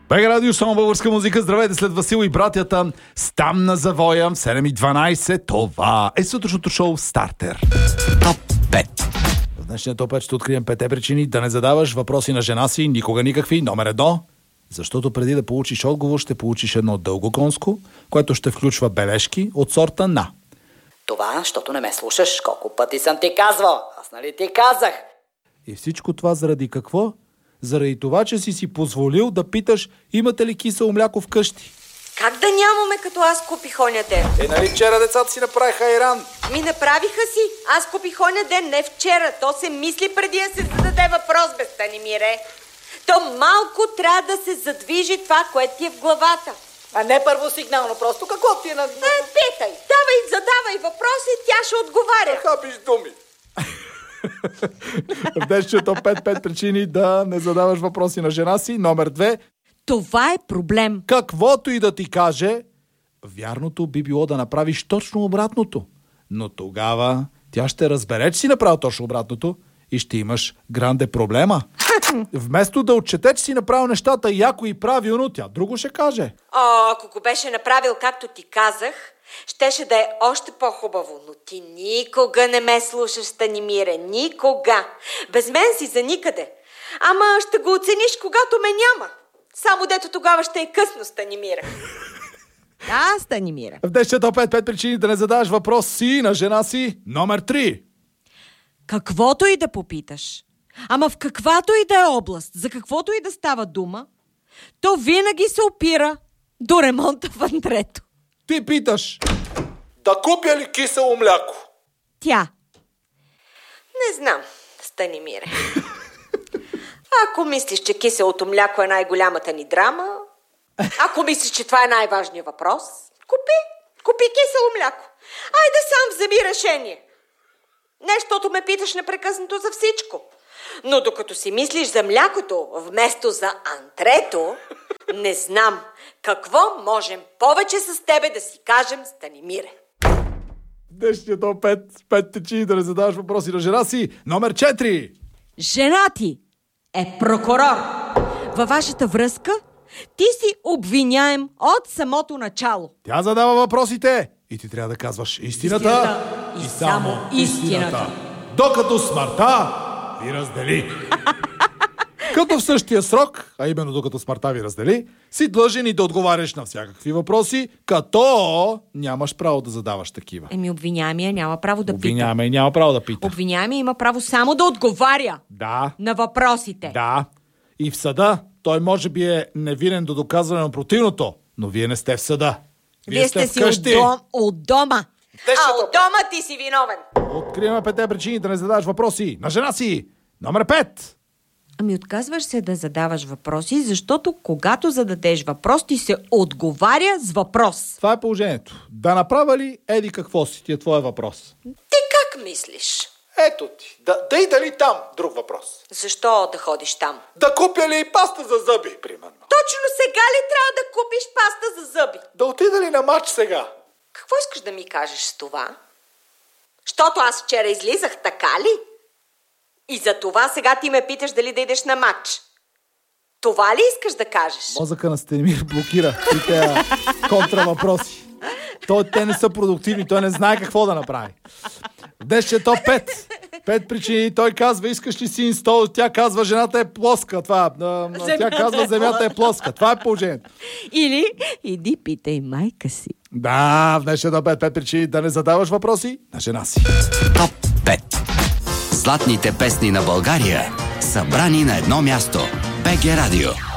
БГ Радио, само българска музика. Здравейте, след Васил и братята. Стам на завоя в 7:12. Това е сутрешното шоу Стартер. Топ 5. В днешния топ 5 ще открием 5 причини да не задаваш въпроси на жена си, никога никакви. Номер 1. Защото преди да получиш отговор, ще получиш едно дълго конско, което ще включва бележки от сорта на: това, защото не ме слушаш. Колко пъти съм ти казвал? Аз нали ти казах? И всичко това заради какво? Заради това, че си позволил да питаш имате ли кисело мляко вкъщи. Как да нямаме, като аз купих оня ден? Нали вчера децата си направиха айран? Ми направиха си. Аз купих оня ден, не вчера. То се мисли преди да се зададе въпрос, бе, Станимире. То малко трябва да се задвижи това, което ти е в главата. А не първо сигнално, просто какво ти е на... Питай, задавай въпроси, тя ще отговаря. Хапиш думи. В днешния топ 5 причини да не задаваш въпроси на жена си. Номер 2. Това е проблем. Каквото и да ти каже, вярното би било да направиш точно обратното. Но тогава тя ще разбере, че си направил точно обратното и ще имаш гранде проблема. Вместо да отчете, че си направил нещата яко и правилно, тя друго ще каже. Ако го беше направил както ти казах, щеше да е още по-хубаво, но ти никога не ме слушаш, Станимире, никога. Без мен си за никъде. Ама ще го оцениш, когато ме няма. Само дето тогава ще е късно, Станимире. Да, Станимире. В днешния топ 5 причини да не задаваш въпрос си на жена си. Номер 3. Каквото и да попиташ, ама в каквато и да е област, за каквото и да става дума, то винаги се опира до ремонта в антрето. Ти питаш: да купя ли кисело мляко? Тя: не знам, Станимире. Ако мислиш, че киселото мляко е най-голямата ни драма, ако мислиш, че това е най-важният въпрос, купи кисело мляко. Айде сам вземи решение. Не, защото ме питаш непрекъснато за всичко. Но докато си мислиш за млякото вместо за антрето, не знам какво можем повече с тебе да си кажем, Станимире. Днешния топ 5 причини да не задаваш въпроси на жена си. Номер 4. Жена ти е прокурор. Във вашата връзка ти си обвиняем от самото начало. Тя задава въпросите и ти трябва да казваш истината и само истината. Докато смъртта ви раздели. Като в същия срок, а именно докато смъртта ви раздели, си длъжен и да отговаряш на всякакви въпроси, като нямаш право да задаваш такива. Обвиняемия няма право да пита. Обвиняемия няма право да пита. Обвиняемия има право само да отговаря. Да. На въпросите. Да. И в съда той може би е невинен до доказване на противното, но вие не сте в съда. Вие сте си от дома. От дома ти си виновен. Откриваме 5 причини да не задаваш въпроси на жена си. Номер 5. Ами отказваш се да задаваш въпроси, защото когато зададеш въпрос, ти се отговаря с въпрос. Това е положението. Да направя ли еди какво си, ти е твоя въпрос? Ти как мислиш? Ето ти. Да и дали там? Друг въпрос. Защо да ходиш там? Да купя ли паста за зъби, примерно? Точно сега ли трябва да купиш паста за зъби? Да отида ли на матч сега? Какво искаш да ми кажеш с това? Щото аз вчера излизах, така ли? И за това сега ти ме питаш дали да идеш на матч. Това ли искаш да кажеш? Мозъка на Станимир блокира и те контравъпроси. Те не са продуктивни, той не знае какво да направи. Днес ще е топ 5. 5 причини. Той казва: искаш ли си инстол? Тя казва: жената е плоска. Тя казва: земята е плоска. Това е положението. Или иди питай майка си. Да, в днес ще е топ 5 причини да не задаваш въпроси на жена си. Топ 5. Златните песни на България, събрани на едно място. БГ Радио.